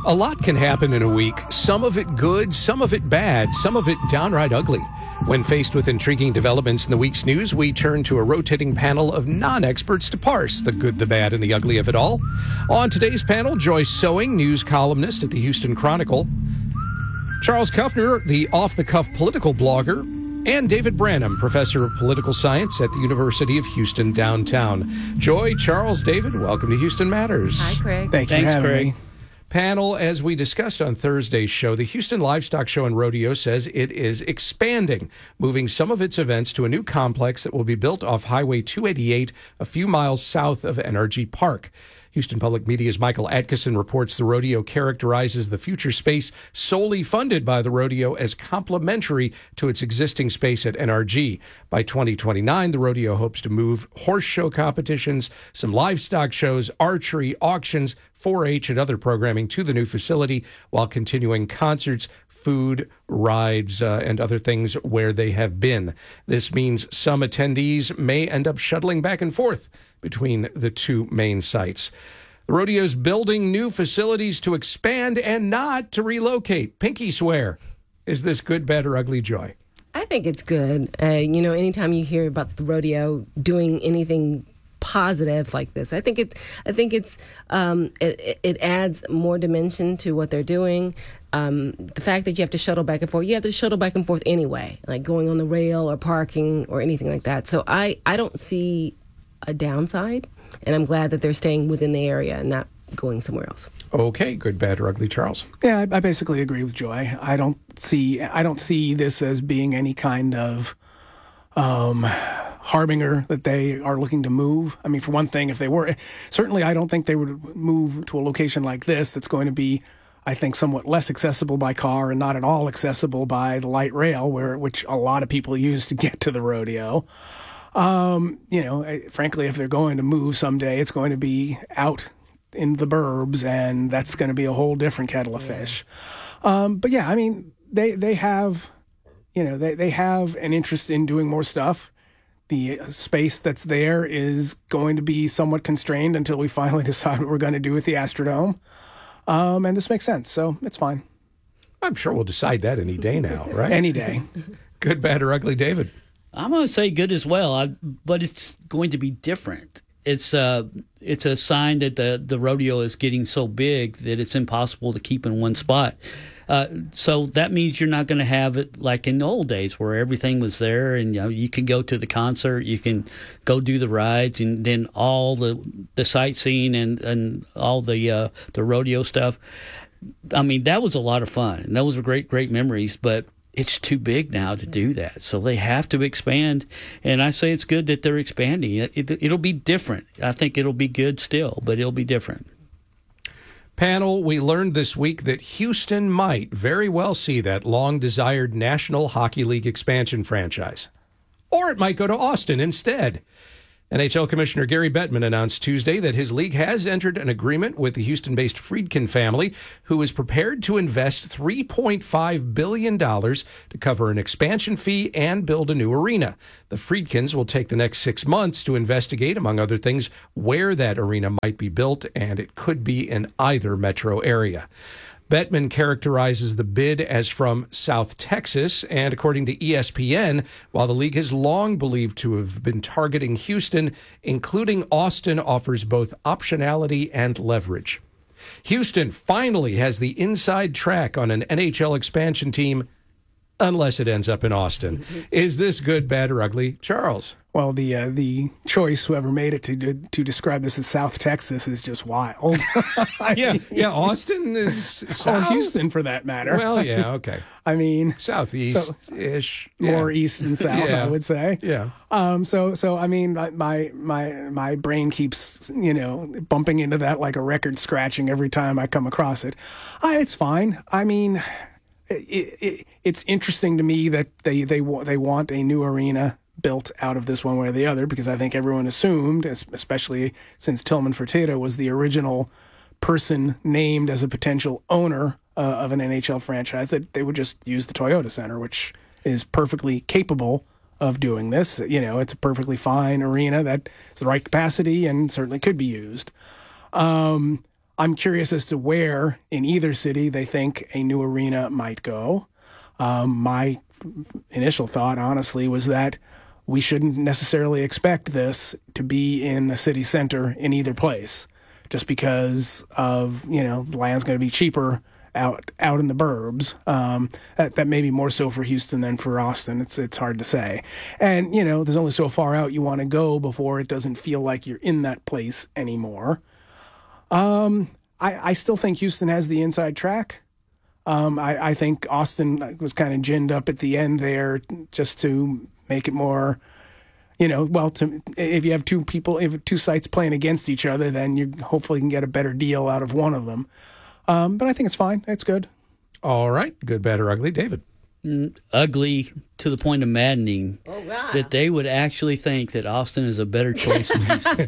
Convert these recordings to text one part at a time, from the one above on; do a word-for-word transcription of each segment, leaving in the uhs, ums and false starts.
A lot can happen in a week, some of it good, some of it bad, some of it downright ugly. When faced with intriguing developments in the week's news, we turn to a rotating panel of non-experts to parse the good, the bad, and the ugly of it all. On today's panel, Joyce Sowing, news columnist at the Houston Chronicle, Charles Kuffner, the off-the-cuff political blogger, and David Branham, professor of political science at the University of Houston downtown. Joy, Charles, David, welcome to Houston Matters. Hi, Craig. Thank you Thanks, for having Craig. me. Panel, as we discussed on Thursday's show, the Houston Livestock Show and Rodeo says it is expanding, moving some of its events to a new complex that will be built off Highway two eighty-eight, a few miles south of N R G Park. Houston Public Media's Michael Atkinson reports the rodeo characterizes the future space solely funded by the rodeo as complementary to its existing space at N R G. By twenty twenty-nine, the rodeo hopes to move horse show competitions, some livestock shows, archery, auctions, four H, and other programming to the new facility while continuing concerts, food, rides, uh, and other things where they have been. This means some attendees may end up shuttling back and forth between the two main sites. The rodeo's building new facilities to expand and not to relocate. Pinky swear. Is this good, bad, or ugly, Joy? I think it's good. Uh, you know, anytime you hear about the rodeo doing anything positive like this, I think it. I think it's. Um, it, it adds more dimension to what they're doing. Um, the fact that you have to shuttle back and forth, you have to shuttle back and forth anyway, like going on the rail or parking or anything like that. So I, I don't see a downside, and I'm glad that they're staying within the area and not going somewhere else. Okay, good, bad, or ugly, Charles? Yeah, I, I basically agree with Joy. I don't see I don't see this as being any kind of um, harbinger that they are looking to move. I mean, for one thing, if they were, certainly I don't think they would move to a location like this that's going to be, I think, somewhat less accessible by car and not at all accessible by the light rail, where which a lot of people use to get to the rodeo. Um, you know, frankly, if they're going to move someday, it's going to be out in the burbs, and that's going to be a whole different kettle of fish. Um, but yeah, I mean, they they have, you know, they, they have an interest in doing more stuff. The space that's there is going to be somewhat constrained until we finally decide what we're going to do with the Astrodome. Um, and this makes sense, so it's fine. I'm sure we'll decide that any day now, right? Any day. Good, bad, or ugly, David? I'm going to say good as well, I, but it's going to be different. It's uh, it's a sign that the, the rodeo is getting so big that it's impossible to keep in one spot. Uh, so that means you're not going to have it like in the old days where everything was there and you know, you can go to the concert, you can go do the rides, and then all the the sightseeing and, and all the uh, the rodeo stuff. I mean, that was a lot of fun, and those were great, great memories, but it's too big now to do that. So they have to expand, and I say it's good that they're expanding. It, it, it'll be different. I think it'll be good still, but it'll be different. Panel, we learned this week that Houston might very well see that long-desired National Hockey League expansion franchise. Or it might go to Austin instead. N H L Commissioner Gary Bettman announced Tuesday that his league has entered an agreement with the Houston-based Friedkin family, who is prepared to invest three point five billion dollars to cover an expansion fee and build a new arena. The Friedkins will take the next six months to investigate, among other things, where that arena might be built, and it could be in either metro area. Bettman characterizes the bid as from South Texas, and according to E S P N, while the league has long believed to have been targeting Houston, including Austin offers both optionality and leverage. Houston finally has the inside track on an N H L expansion team, unless it ends up in Austin. Is this good, bad, or ugly? Charles? Well, the uh, the choice, whoever made it to to describe this as South Texas, is just wild. yeah, yeah. Austin is south? Or Houston, for that matter. Well, yeah, okay. I mean, southeast-ish, so, more yeah. east and south, yeah. I would say. Yeah. Um. So, so I mean, my my my brain keeps you know bumping into that like a record scratching every time I come across it. Uh, it's fine. I mean. It, it, it's interesting to me that they they they want a new arena built out of this one way or the other, because I think everyone assumed, especially since Tillman Fertitta was the original person named as a potential owner uh, of an N H L franchise, that they would just use the Toyota Center, which is perfectly capable of doing this. You know, it's a perfectly fine arena that is the right capacity and certainly could be used. Um, I'm curious as to where in either city they think a new arena might go. Um, my initial thought, honestly, was that we shouldn't necessarily expect this to be in the city center in either place, just because of, you know, the land's going to be cheaper out out in the burbs. Um, that, that may be more so for Houston than for Austin. It's it's hard to say. And, you know, there's only so far out you want to go before it doesn't feel like you're in that place anymore. Um, I, I still think Houston has the inside track. Um, I, I think Austin was kind of ginned up at the end there just to make it more, you know, well, to, if you have two people, if two sites playing against each other, then you hopefully can get a better deal out of one of them. Um, but I think it's fine. It's good. All right. Good, bad, or ugly. David. Mm, ugly to the point of maddening. Oh, wow. That they would actually think that Austin is a better choice than Houston.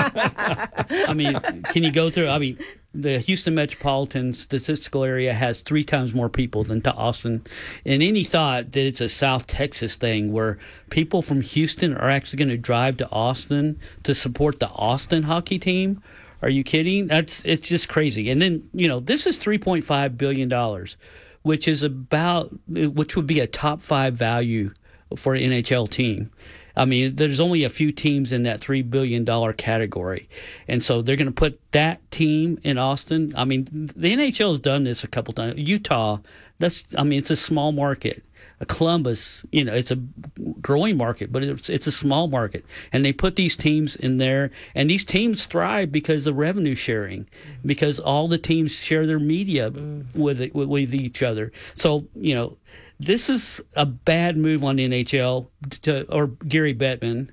I mean, can you go through? I mean, the Houston metropolitan statistical area has three times more people than to Austin. And any thought that it's a South Texas thing where people from Houston are actually going to drive to Austin to support the Austin hockey team? Are you kidding? That's it's just crazy. And then, you know, this is three point five billion dollars, which is about, which would be a top five value for an N H L team. I mean, there's only a few teams in that three billion dollars category. And so they're going to put that team in Austin. I mean, the N H L has done this a couple times. Utah, that's, I mean, it's a small market. Columbus, you know, it's a growing market, but it's it's a small market. And they put these teams in there, and these teams thrive because of revenue sharing, because all the teams share their media mm. with, it, with with each other. So, you know, this is a bad move on the N H L to, or Gary Bettman,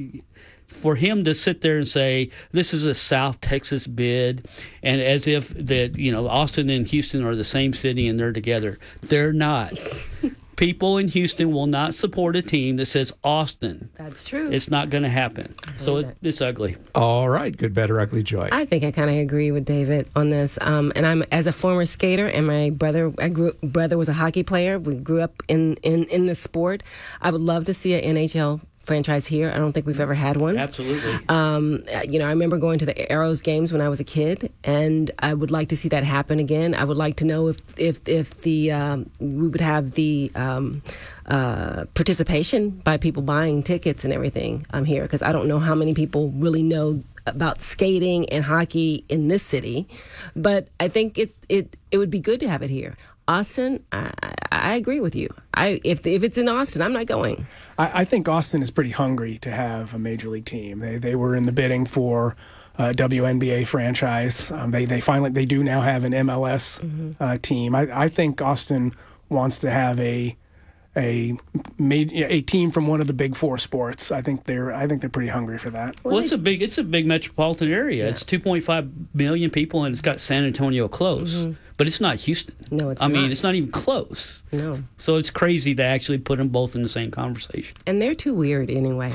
for him to sit there and say this is a South Texas bid, and as if that, you know, Austin and Houston are the same city and they're together. They're not. People in Houston will not support a team that says Austin. That's true. It's not going to happen. So it, it's ugly. All right. Good, bad, or ugly. Joy. I think I kind of agree with David on this. Um, and I'm as a former skater, and my brother, I grew brother was a hockey player. We grew up in in in the sport. I would love to see an N H L franchise here. I don't think we've ever had one. Absolutely. Um, you know, I remember going to the Arrows games when I was a kid, and I would like to see that happen again. I would like to know if if if the um, we would have the um, uh, participation by people buying tickets and everything um, here, because I don't know how many people really know about skating and hockey in this city, but I think it it it would be good to have it here. Austin, I, I agree with you. I if if it's in Austin, I'm not going. I, I think Austin is pretty hungry to have a major league team. They they were in the bidding for a W N B A franchise. Um, they they finally they do now have an M L S mm-hmm. uh, team. I, I think Austin wants to have a a made a team from one of the big four sports. I think they're I think they're pretty hungry for that. Well, it's a big it's a big metropolitan area. Yeah. It's two point five million people, and it's got San Antonio close. Mm-hmm. But it's not Houston. No, it's I not. mean, it's not even close. No. So it's crazy to actually put them both in the same conversation. And they're too weird anyway.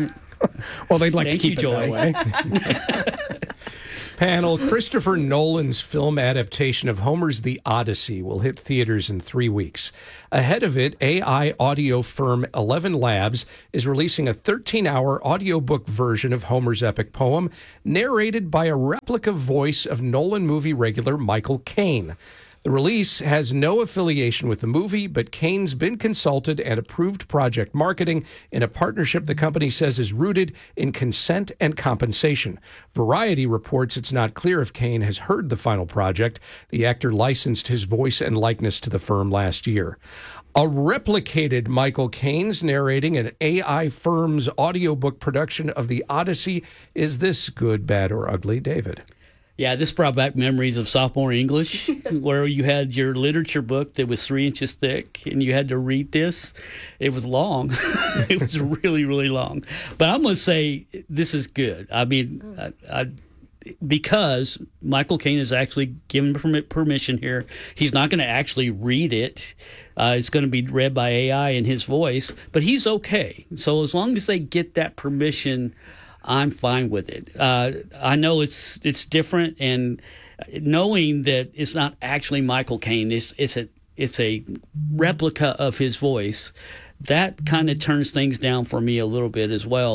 Well, they'd like Thank to keep you, it Joy. that way. Panel, Christopher Nolan's film adaptation of Homer's The Odyssey will hit theaters in three weeks. Ahead of it, A I audio firm Eleven Labs is releasing a thirteen-hour audiobook version of Homer's epic poem, narrated by a replica voice of Nolan movie regular Michael Caine. The release has no affiliation with the movie, but Caine's been consulted and approved project marketing in a partnership the company says is rooted in consent and compensation. Variety reports it's not clear if Caine has heard the final project. The actor licensed his voice and likeness to the firm last year. A replicated Michael Caine's narrating an A I firm's audiobook production of The Odyssey. Is this good, bad, or ugly, David? Yeah, this brought back memories of sophomore English, where you had your literature book that was three inches thick, and you had to read this. It was long. It was really, really long. But I'm going to say this is good. I mean, I, I, because Michael Caine is actually given permit, permission here. He's not going to actually read it. Uh, it's going to be read by A I in his voice, but he's okay. So as long as they get that permission, I'm fine with it. Uh, I know it's it's different, and knowing that it's not actually Michael Caine, it's it's a it's a replica of his voice. That kind of turns things down for me a little bit as well.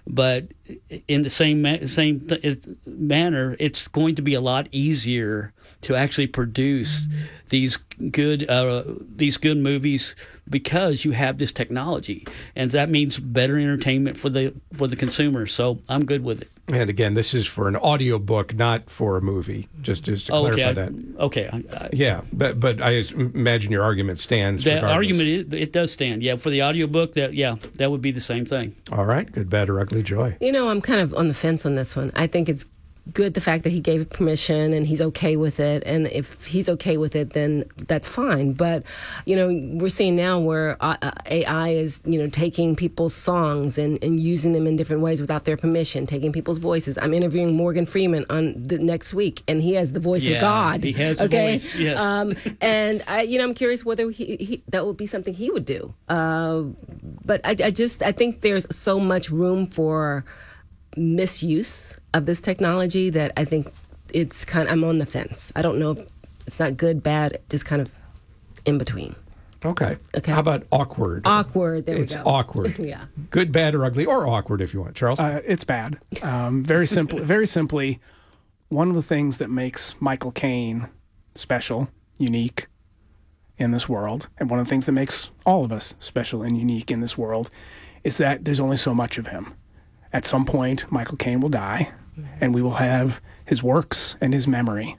but in the same ma- same th- manner, it's going to be a lot easier to actually produce these good uh, these good movies because you have this technology, and that means better entertainment for the for the consumer. So I'm good with it. And again, this is for an audiobook, not for a movie. Just just to Oh, clarify okay, I- that. okay. I, I, Yeah, but but I imagine your argument stands. the regardless. argument it, it does stand. Yeah, for the audiobook, that yeah, that would be the same thing. All right, good, bad, or ugly, Joy. You know, I'm kind of on the fence on this one. I think it's good the fact that he gave permission and he's okay with it. And if he's okay with it, then that's fine. But, you know, we're seeing now where uh, A I is, you know, taking people's songs and, and using them in different ways without their permission, taking people's voices. I'm interviewing Morgan Freeman on the next week, and he has the voice Yeah, of God. he has a okay? voice, yes. Um, and, I, you know, I'm curious whether he, he, that would be something he would do. Uh, but I, I just, I think there's so much room for misuse of this technology that I think it's kind of, I'm on the fence. I don't know if it's not good, bad, just kind of in between. Okay. Okay. How about awkward? Awkward, there It's we go. awkward. Yeah. Good, bad, or ugly, or awkward if you want. Charles? Uh, it's bad. Um, very simply, very simply, one of the things that makes Michael Caine special, unique in this world, and one of the things that makes all of us special and unique in this world, is that there's only so much of him. At some point, Michael Caine will die, and we will have his works and his memory.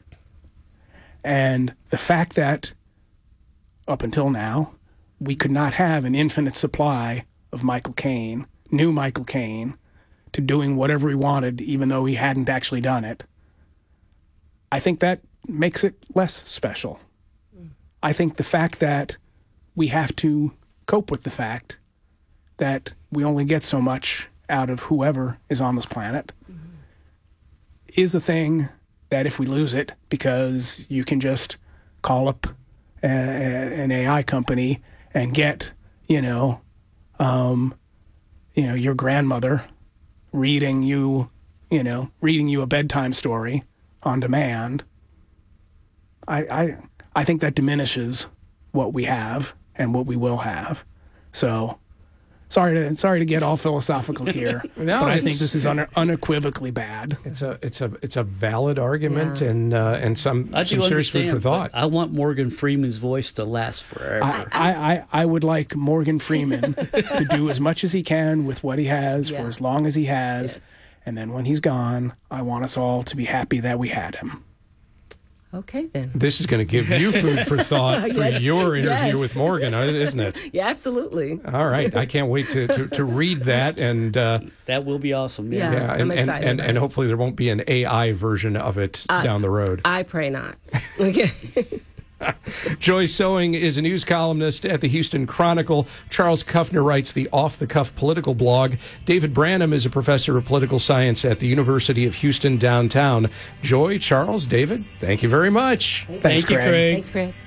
And the fact that up until now, we could not have an infinite supply of Michael Caine, new Michael Caine, to doing whatever he wanted, even though he hadn't actually done it, I think that makes it less special. I think the fact that we have to cope with the fact that we only get so much out of whoever is on this planet mm-hmm. is the thing that if we lose it, because you can just call up a, a, an A I company and get, you know, um, you know, your grandmother reading you, you know, reading you a bedtime story on demand, I, I, I think that diminishes what we have and what we will have. So, sorry to sorry to get all philosophical here, No, but I it's- think this is un- unequivocally bad. It's a it's a it's a valid argument Yeah. and uh, and some I some do serious food understand, for thought. but I want Morgan Freeman's voice to last forever. I, I, I, I would like Morgan Freeman to do as much as he can with what he has Yeah. for as long as he has, Yes. and then when he's gone, I want us all to be happy that we had him. Okay, then. This is going to give you food for thought for Yes. your interview Yes. with Morgan, uh, isn't it? Yeah, absolutely. All right, I can't wait to, to, to read that and uh, that will be awesome. Yeah. yeah, I'm and, and, excited and, about and it. hopefully there won't be an A I version of it down the road. I pray not. Okay. Joy Sewing is a news columnist at the Houston Chronicle. Charles Kuffner writes the Off the Cuff political blog. David Branham is a professor of political science at the University of Houston downtown. Joy, Charles, David, thank you very much. Thanks, Thank you, Craig. Craig. Thanks, Craig.